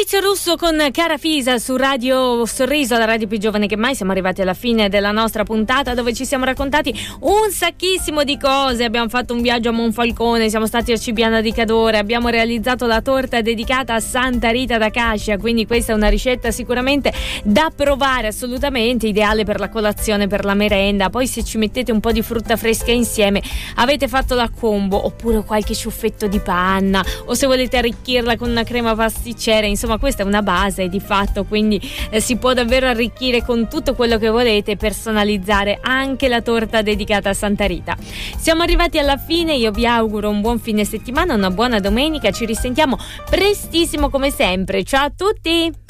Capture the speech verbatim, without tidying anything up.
Maurizio Russo con Cara Fisa su Radio Sorriso, la radio più giovane che mai. Siamo arrivati alla fine della nostra puntata, dove ci siamo raccontati un sacchissimo di cose. Abbiamo fatto un viaggio a Monfalcone, siamo stati a Cibiana di Cadore, abbiamo realizzato la torta dedicata a Santa Rita d'Acacia, quindi questa è una ricetta sicuramente da provare, assolutamente ideale per la colazione, per la merenda. Poi se ci mettete un po' di frutta fresca insieme avete fatto la combo, oppure qualche ciuffetto di panna, o se volete arricchirla con una crema pasticcera. Insomma, questa è una base di fatto, quindi eh, si può davvero arricchire con tutto quello che volete e personalizzare anche la torta dedicata a Santa Rita. Siamo arrivati alla fine, io vi auguro un buon fine settimana, una buona domenica, ci risentiamo prestissimo come sempre. Ciao a tutti!